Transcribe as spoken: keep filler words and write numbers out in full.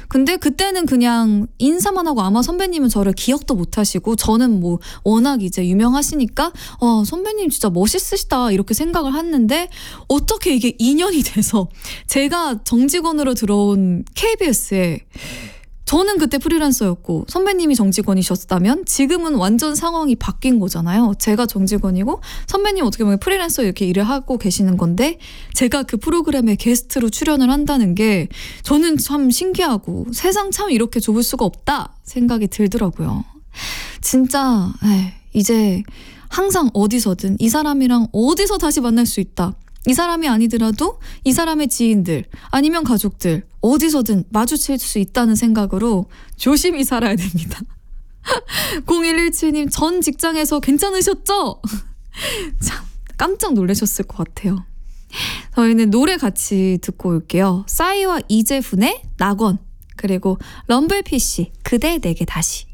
근데 그때는 그냥 인사만 하고 아마 선배님은 저를 기억도 못 하시고 저는 뭐 워낙 이제 유명하시니까 어, 선배님 진짜 멋있으시다 이렇게 생각을 했는데 어떻게 이게 이 년이 돼서 제가 정직원으로 들어온 케이비에스에 저는 그때 프리랜서였고 선배님이 정직원이셨다면 지금은 완전 상황이 바뀐 거잖아요. 제가 정직원이고 선배님 어떻게 보면 프리랜서 이렇게 일을 하고 계시는 건데 제가 그 프로그램에 게스트로 출연을 한다는 게 저는 참 신기하고 세상 참 이렇게 좁을 수가 없다 생각이 들더라고요. 진짜 에이, 이제 항상 어디서든 이 사람이랑 어디서 다시 만날 수 있다. 이 사람이 아니더라도 이 사람의 지인들 아니면 가족들 어디서든 마주칠 수 있다는 생각으로 조심히 살아야 됩니다. 공일일칠 님 전 직장에서 괜찮으셨죠? 참 깜짝 놀라셨을 것 같아요. 저희는 노래 같이 듣고 올게요. 싸이와 이재훈의 낙원 그리고 럼블피쉬 그대 내게 다시.